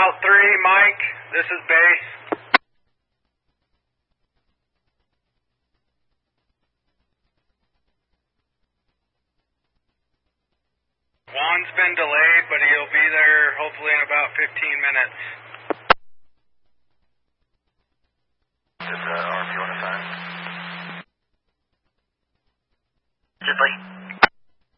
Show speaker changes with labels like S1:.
S1: Scout 3, Mike, this is base. Juan's been delayed, but he'll be there hopefully in about 15 minutes.
S2: Is RFU on assignment? Just like